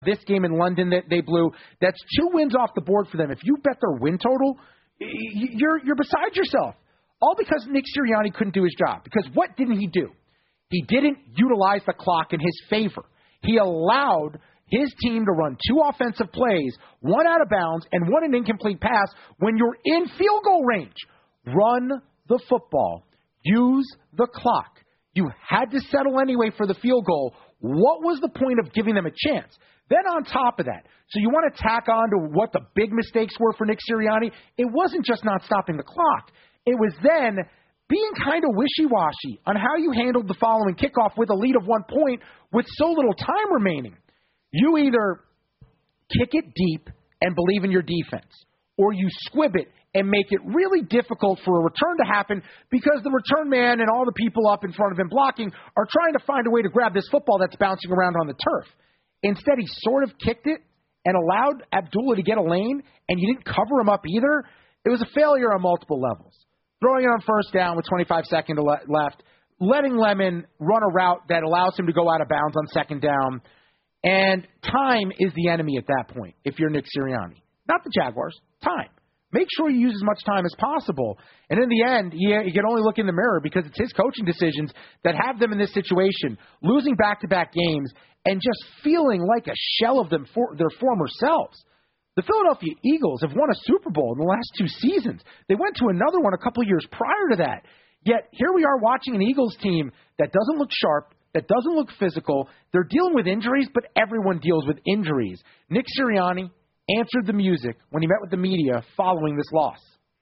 this game in London that they blew. That's 2 wins off the board for them. If you bet their win total, you're beside yourself. All because Nick Sirianni couldn't do his job. Because what didn't he do? He didn't utilize the clock in his favor. He allowed his team to run 2 offensive plays, 1 out of bounds and 1 an incomplete pass when you're in field goal range. Run the football. Use the clock. You had to settle anyway for the field goal. What was the point of giving them a chance? Then on top of that, so you want to tack on to what the big mistakes were for Nick Sirianni? It wasn't just not stopping the clock. It was then being kind of wishy-washy on how you handled the following kickoff with a lead of 1 point with so little time remaining. You either kick it deep and believe in your defense, or you squib it and make it really difficult for a return to happen because the return man and all the people up in front of him blocking are trying to find a way to grab this football that's bouncing around on the turf. Instead, he sort of kicked it and allowed Abdullah to get a lane, and you didn't cover him up either. It was a failure on multiple levels. Throwing it on first down with 25 seconds left, letting Lemon run a route that allows him to go out of bounds on second down, and time is the enemy at that point if you're Nick Sirianni. Not the Jaguars, time. Make sure you use as much time as possible. And in the end, you can only look in the mirror because it's his coaching decisions that have them in this situation, losing back-to-back games and just feeling like a shell of them for their former selves. The Philadelphia Eagles have won a Super Bowl in the last 2 seasons. They went to another one a couple years prior to that. Yet here we are watching an Eagles team that doesn't look sharp, that doesn't look physical. They're dealing with injuries, but everyone deals with injuries. Nick Sirianni answered the music when he met with the media following this loss.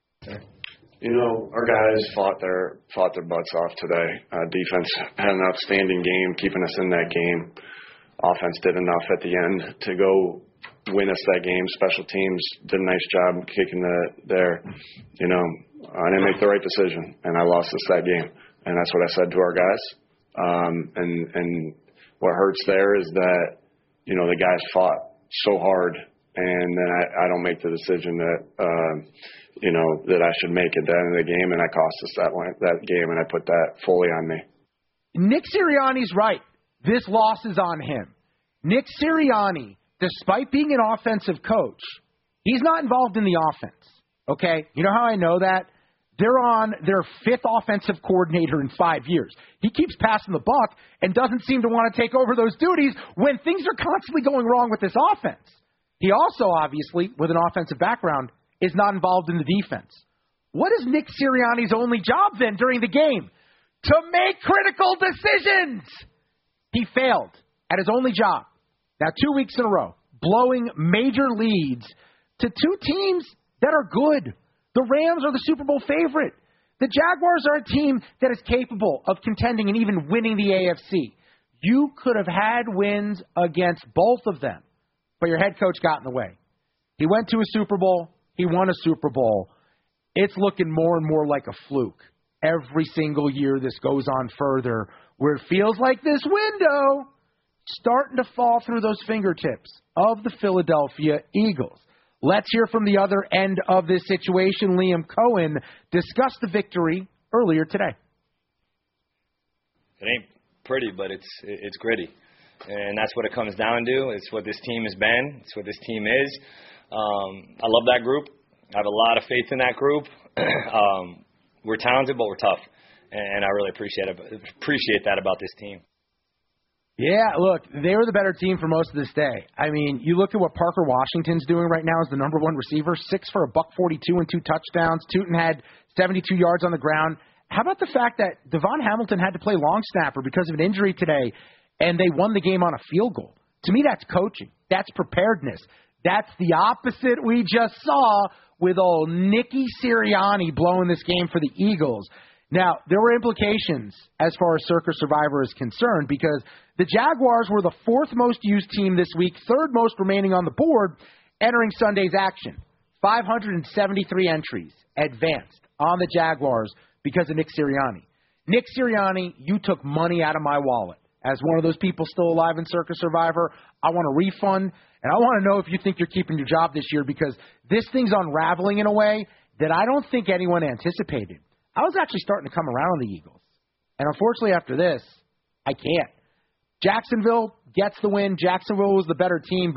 You know, our guys fought their butts off today. Defense had an outstanding game, keeping us in that game. Offense did enough at the end to go win us that game. Special teams did a nice job kicking there. You know, I didn't make the right decision, and I lost us that game. And that's what I said to our guys. And what hurts there is that, you know, the guys fought so hard, and then I don't make the decision that, you know, that I should make at the end of the game, and that cost us that game, and I put that fully on me. Nick Sirianni's right. This loss is on him. Nick Sirianni, despite being an offensive coach, he's not involved in the offense, okay? You know how I know that? They're on their 5th offensive coordinator in 5 years. He keeps passing the buck and doesn't seem to want to take over those duties when things are constantly going wrong with this offense. He also, obviously, with an offensive background, is not involved in the defense. What is Nick Sirianni's only job then during the game? To make critical decisions! He failed at his only job. Now 2 weeks in a row, blowing major leads to 2 teams that are good. The Rams are the Super Bowl favorite. The Jaguars are a team that is capable of contending and even winning the AFC. You could have had wins against both of them, but your head coach got in the way. He went to a Super Bowl. He won a Super Bowl. It's looking more and more like a fluke. Every single year this goes on further, where it feels like this window starting to fall through those fingertips of the Philadelphia Eagles. Let's hear from the other end of this situation. Liam Cohen discussed the victory earlier today. It ain't pretty, but it's gritty. And that's what it comes down to. It's what this team has been. It's what this team is. I love that group. I have a lot of faith in that group. We're talented, but we're tough. And I really appreciate that about this team. Yeah, look, they were the better team for most of this day. I mean, you look at what Parker Washington's doing right now as the number 1 receiver, 6 for $142 and 2 touchdowns. Tootin had 72 yards on the ground. How about the fact that Devon Hamilton had to play long snapper because of an injury today, and they won the game on a field goal? To me, that's coaching. That's preparedness. That's the opposite we just saw with old Nicky Sirianni blowing this game for the Eagles. Now, there were implications as far as Circa Survivor is concerned because the Jaguars were the 4th most used team this week, 3rd most remaining on the board entering Sunday's action. 573 entries advanced on the Jaguars because of Nick Sirianni. Nick Sirianni, you took money out of my wallet. As one of those people still alive in Circa Survivor, I want a refund, and I want to know if you think you're keeping your job this year because this thing's unraveling in a way that I don't think anyone anticipated. I was actually starting to come around on the Eagles. And unfortunately after this, I can't. Jacksonville gets the win. Jacksonville was the better team.